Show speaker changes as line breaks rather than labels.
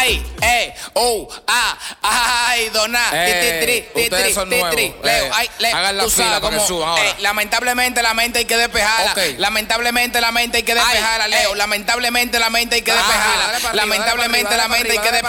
Ay, ay, dona.
Ustedes son nuevos.
Leo,
hagan la
tú
fila
sabes
para que
cómo,
suban ahora.
lamentablemente la mente hay que despejarla.
Ok.
Lamentablemente la mente hay que despejarla, Leo. Lamentablemente la mente hay que despejarla.
dale para arriba,
Lamentablemente
dale
la
para
mente hay que
arriba,